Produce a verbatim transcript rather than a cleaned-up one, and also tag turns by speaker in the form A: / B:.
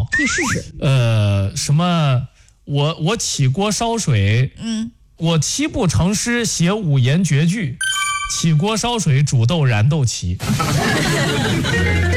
A: 好。
B: 你试试。
A: 呃，什么？我我起锅烧水，
B: 嗯，
A: 我七步成诗写五言绝句，起锅烧水煮豆燃豆萁。